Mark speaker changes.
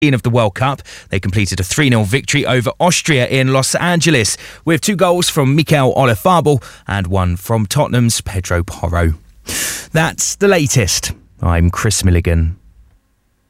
Speaker 1: of the World Cup. They completed a 3-0 victory over Austria in Los Angeles, with 2 goals from Mikel Oyarzabal and 1 from Tottenham's Pedro Porro. That's the latest. I'm Chris Milligan.